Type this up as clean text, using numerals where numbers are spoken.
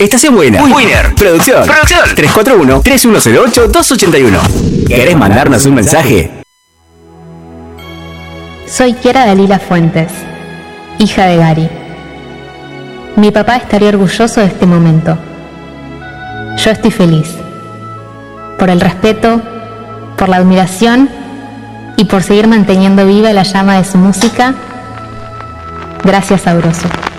Estación Buena. Winner. Producción. 341-3108-281. ¿Querés mandarnos un mensaje? Soy Kiara Dalila Fuentes, hija de Gary. Mi papá estaría orgulloso de este momento. Yo estoy feliz. Por el respeto, por la admiración y por seguir manteniendo viva la llama de su música. Gracias, Sabroso.